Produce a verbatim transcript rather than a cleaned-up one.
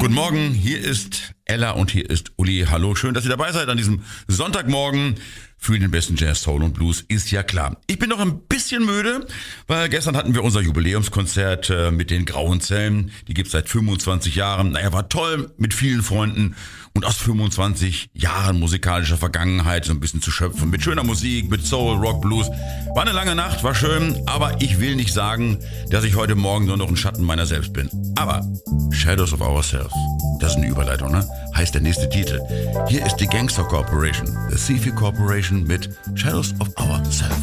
Guten Morgen, hier ist Ella und hier ist Uli. Hallo, schön, dass ihr dabei seid an diesem Sonntagmorgen. Für den besten Jazz, Soul und Blues ist ja klar. Ich bin noch ein bisschen müde, weil gestern hatten wir unser Jubiläumskonzert äh, mit den Grauen Zellen. Die gibt's seit fünfundzwanzig Jahren. Naja, war toll mit vielen Freunden und aus fünfundzwanzig Jahren musikalischer Vergangenheit so ein bisschen zu schöpfen. Mit schöner Musik, mit Soul, Rock, Blues. War eine lange Nacht, war schön, aber ich will nicht sagen, dass ich heute Morgen nur noch ein Schatten meiner selbst bin. Aber Shadows of Ourselves, das ist eine Überleitung, ne? Heißt der nächste Titel. Hier ist die Gangster Corporation, The Cephei Corporation mit Shadows of Ourselves.